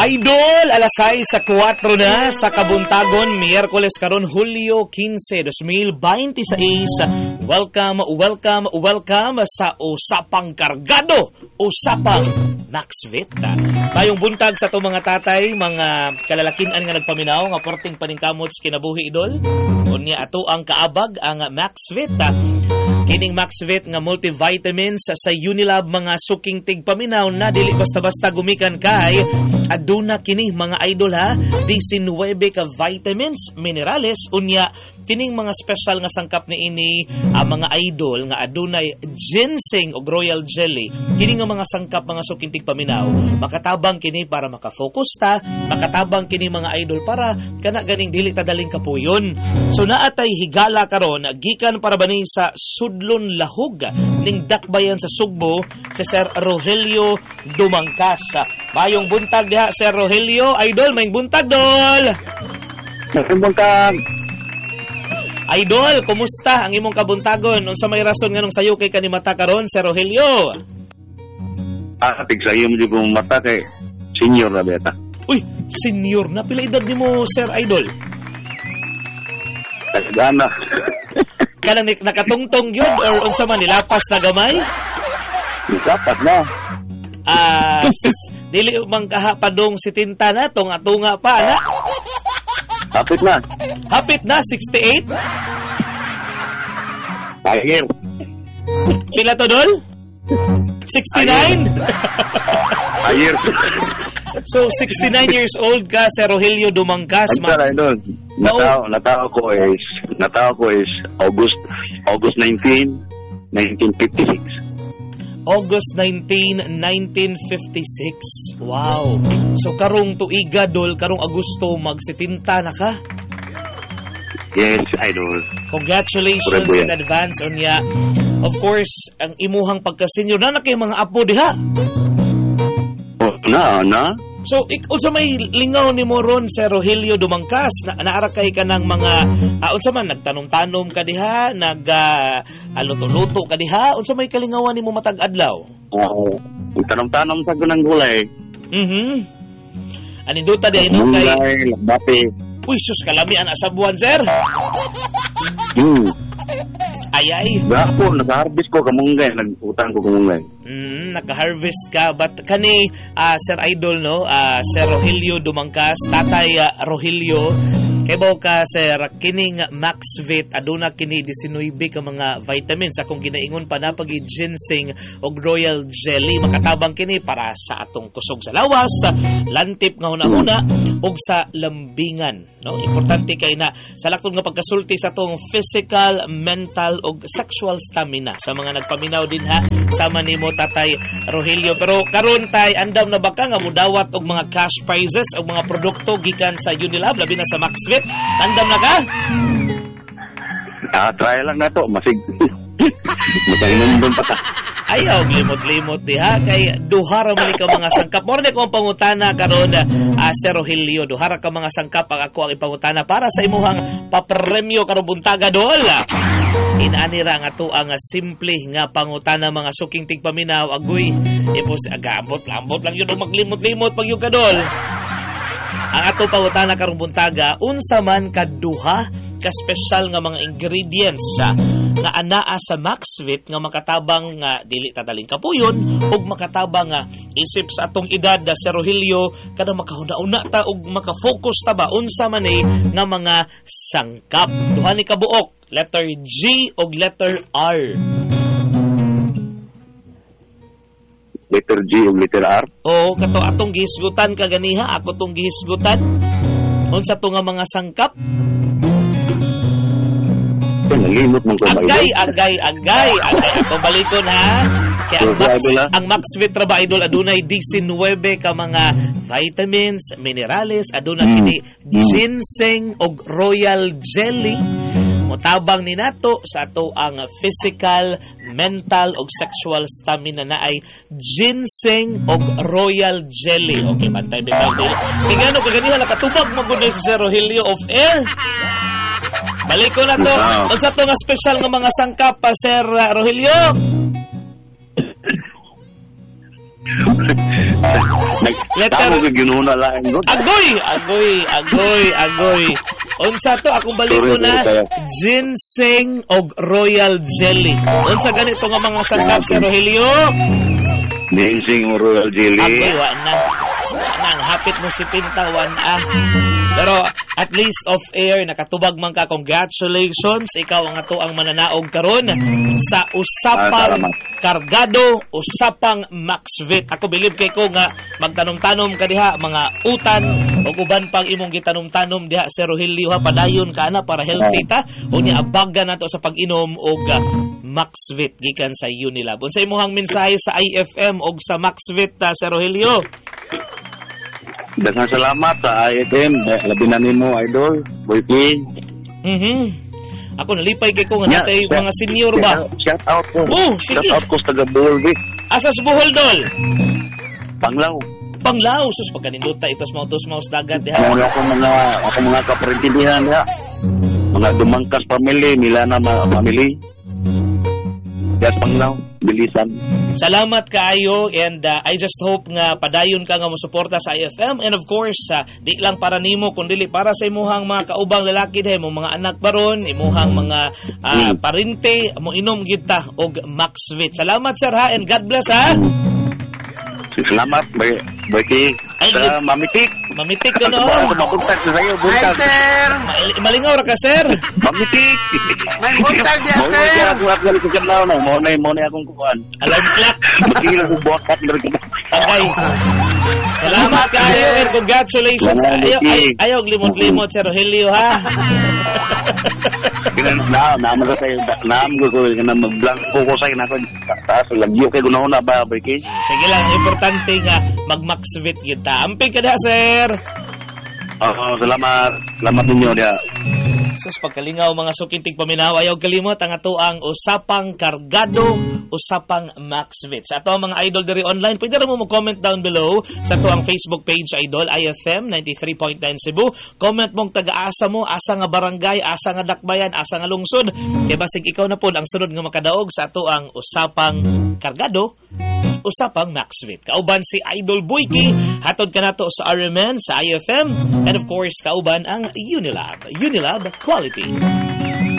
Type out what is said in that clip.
Idol, alas 6:04 na sa Kabuntagon, Miyerkules karon Hulyo 15, 2026. Welcome sa Usapang Kargado, Usapang Maxvit. Tayong buntag sa to mga tatay, mga kalalakinan nga nagpaminaw nga porting paningkamot sa kinabuhi idol. Unya ato ang kaabag ang Maxvit. Kining Maxvit nga multivitamins sa Unilab mga suking tigpaminaw na dili basta-basta gumikan kay aduna kini mga idol ha, 19 ka vitamins, minerales, unya kining mga special nga sangkap ni ini mga idol nga adunay ginseng o royal jelly. Kini nga mga sangkap mga suking tigpaminaw, makatabang kini para makafocus ta, makatabang kini mga idol para kana ganing dili ta daling kapuyon. So naatay higala karon gikan para bani sa Sudlon Lahog ning dakbayan sa Sugbo si Sir Rogelio Dumangkas. Mayong buntag diha Sir Rogelio, idol, mayong buntag dol. Mayong buntag. Idol, kumusta ang imong kabuntagon? Unsa may rason nganong sayo kay kanimata karon Sir Rogelio? Tigsayo mo di ko mata kay senior na beta. Uy, senior na pila edad nimo Sir Idol? Kasgana. Kanang nakatungtong yun or unsa man nilapas na gamay? Nilapas na. Dili mang kahapadong si tinta na tunga pa na. Hapit na. Hapit na 68. Ayer. Pila to dol? 69. Ayer. So 69 years old ka Sir Rogelio Dumangkas. Natao ko is August 19, 1956. August 19, 1956. Wow. So karong tuiga dol, karong Agosto magsitinta na ka? Yes, idol. Congratulations in advance on ya. Of course, ang imuhang pagka-senior na kay mga apo diha. Na. So, unsa may lingaw ni mo ron Sir Rogelio Dumangkas? Naara kay ka ng mga unsa man nagtanom-tanom ka diha, luto-luto ka diha, unsa may kalingawan nimo matag adlaw? Tanom-tanom sa gunang gulay. Aninduta di ino kay gulay, labate. Uy, sus kalami ana sa buwan, sir. Ayay. Gapon, nag-harvest ko kamunggay, nag-utang ko kamunggay. Nag-harvest ka, but kani, Sir Idol, no? Sir Rogelio Dumangkas, Tatay Rogelio, kaibaw ka, Sir, kining Maxvit, aduna kini 19 ka mga vitamins, akong ginaingon pa na pag ginseng o royal jelly, makatabang kini para sa atong kusog sa lawas, lantip nga hunahuna, o sa lambingan, no? Importante kay na, sa laktong nga pagkasulti sa atong physical, mental, o sexual stamina sa mga nagpaminaw din ha sama nimo Tatay Rogelio. Pero karon tay andam na baka nga mudawat og mga cash prizes og mga produkto gikan sa Unilab labi na sa Maxvit, andam na ka? Try lang na to masig mataynon pa ta. Ayaw limot-limot diha kay duhara man ka mga sangkap. Mo rin ko ang pangutana karon Sir Rogelio, duhara ka mga sangkap ang ako ang ipangutana para sa imuhang papremyo karong buntaga dol. Inaanira nga to ang simple nga pangutana mga suking tigpaminaw agoy ipos agabot-lambot lang yun maglimot-limot pag yung kadol. Ang ato pangutana karong buntaga, unsa man kaduha ka special nga mga ingredients nga anaa sa Maxvit nga makatabang nga dili ta daling kapuyon ug makatabang nga isip sa atong edad Sir Rogelio kada makahuna-una ta ug makafocus ta ba unsa man nga mga sangkap. Duha ni kabuok, letter G ug letter R. Letter G ug letter R? Oo, kato atong gihisgutan kaganiha, ako tong gihisgutan. Unsa to nga mga sangkap? Nalimot man ko agay ako balikon ha kaya ang Maxvit ra ba idol adunay 19 ka mga vitamins, minerales, aduna kini ginseng og royal jelly motabang ni nato sa ato ang physical, mental og sexual stamina na ay ginseng og royal jelly. Okay, bantay bitaw dili tingano kaganiha nakatubag mo gud si Sir Rogelio of air. Balik ko na to. Unsa to nga special nga mga sangkap pa Sir Rogelio? Letter- Tama ko ginuna lang. Agoy. Unsa to akong balik ko na ginseng og royal jelly. Unsa ganito nga mga sangkap Sir Rogelio? Ginseng royal jelly. Agoy wa na. Nang hapit mo si Tintawan Pero at least off air nakatubag man ka. Congratulations, ikaw ang ato ang mananaog karon sa usapang kargado, usapang Maxvit. Ako believe kay ko nga magtanom-tanom ka diha mga utan o uban pang imong gitanom-tanom diha Sir Rogelio ha, padayon ka na para healthy ta o ni abaga nato sa pag-inom og Maxvit gikan sa Unilab. Unsa imong mensahe sa IFM og sa Maxvit Sir Rogelio? Daghang salamat sa IFM. Labi na nimo idol, Boy King. Ako nalipay kay ko nga natay mga senior ba? Shout out ko. Sige. Shout out ko sa Bohol. Asas Bohol dol. Panglaw, sus pagkaninduta itos maus dagat diha. Ako mga kaparintindihan diha. Mga dumangkas family, Milana family. Yes, Panglaw, bilisan. Salamat kaayo and I just hope nga padayon ka nga mosuporta sa IFM and of course di lang para nimo kundi para sa imuhang mga kaubang lalaki diha, imong mga anak baron, imuhang mga parente, mo inom kita og Maxvit. Salamat sir ha and God bless ha. Salamat, Boy King. Sa Mamitik. Mamitik ka no? Mapuntak sa sayo, Hi, buntag. sir! Malingaw ra ka sir. Mamitik. May buntag siya, Muna sir! siya, ako gali ko kanlaw na. Muna akong kuhan. Alarm clock. Magigil ako buwakat na rin. Okay. Salamat kayo and congratulations. Ayaw limot-limot Sir Rogelio ha. Naman ka kayo. Naman ko na mag-blanco ko sa'yo na ako. Taas, lagyo kayo guna na ba, Boy King? Sige lang, importante nga mag-Maxvit kita. Amping ka na, sir. Salamat. Salamat ninyo dia. Sus, pagkalingaw mga sukintig paminaw, ayaw kalimot ang ato ang usapang kargado, usapang Maxvit. Sa ato ang mga idol diri online, pwede rin mo comment down below sa ato ang Facebook page Idol, IFM 93.9 Cebu. Comment mong taga-asa mo, asa nga barangay, asa nga dakbayan, asa nga lungsod. Kaya basig ikaw na po ang sunod nga makadaog sa ato ang usapang kargado, usapang Maxvit. Kauban si Idol Boyki, hatod ka nato sa RMN, sa IFM, and of course, kauban ang Unilab. Unilab Quality.